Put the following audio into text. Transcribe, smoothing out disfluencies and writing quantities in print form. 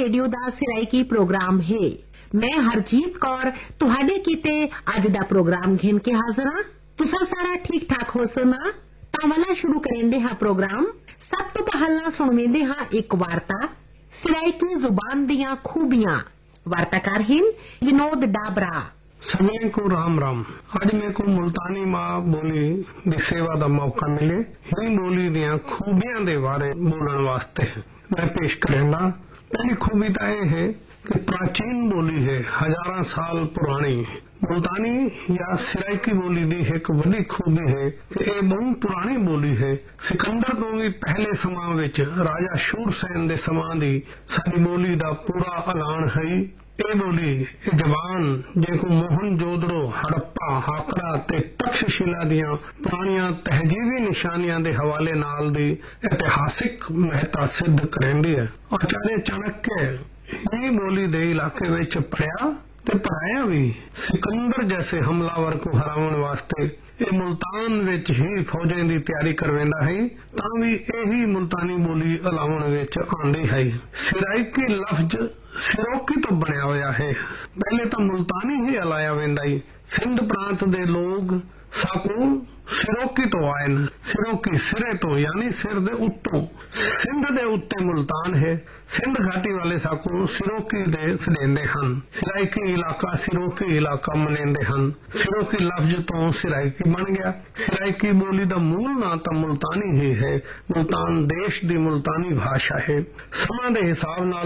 Radio दा Saraiki programme है। मैं हरजीत कौर तुहाडे कीते अज दा प्रोग्राम घेन के हाजिर हां। तुसा सारा ठीक ठाक हो सुना? तावला शुरू करेंदे हां प्रोग्राम। सब तो पहला सुनवेंदे हां एक वार्ता सिराइकी जुबान दियां खूबियां। वार्ताकार हिन विनोद डाबरा। सभी को राम राम। आज मेरे को मुल्तानी मां बोली दी सेवा दा मौका मिले ही बोली दियां खूबियां दे बारे बोलने वास्ते मैं पेश करेंदा। पहली खूबी तो यह है कि प्राचीन बोली है, हजारों साल पुरानी। मुल्तानी या सिराइकी बोली दी एक बड़ी खूबी है कि यह बहुत पुरानी बोली है। सिकंदर तो भी पहले समां विच राजा शूरसेन दे समां दी साडी बोली दा पूरा ऐलान है। ये बोली जबान जेको मोहन जोदड़ो, हड़प्पा, हाकड़ा ते तक्षशिला दियां पुरानियां तहजीबी निशानियां दे हवाले नाल दी इतिहासिक महत्ता सिद्ध करेंदी है। आचार्य चाणक्य ही बोली दे इलाके विच पढ़िया ते पढ़ाया भी। सिकंदर जैसे हमलावर को हरावन वास्ते ये मुल्तान विच ही फौजें दी तैयारी करवेंदा है, तां भी यही मुल्तानी बोली अलावण विच आंदी है। सिराइकी लफ्ज सिरोकी तो बनया होया है। पहले तो मुल्तानी ही अलाया वेंदा है। सिंध प्रांत दे लोग साकू सिरोकी तो आए न। सिरोकी सिरे तो यानी सिर दे उत्तों। सिंध दे उत्ते मुल्तान है। सिंध घाटी वाले साकू सिरोकी दे सडेंदे हन। सिराइकी इलाका सिरोकी इलाका मनेंदे हन। सिरोकी लफ्ज तो सिराइकी बन गया। सिराइकी बोली दा मूल ना तो मुल्तानी ही है। मुल्तान देश दी मुल्तानी भाषा है। समा दे हिसाब नाल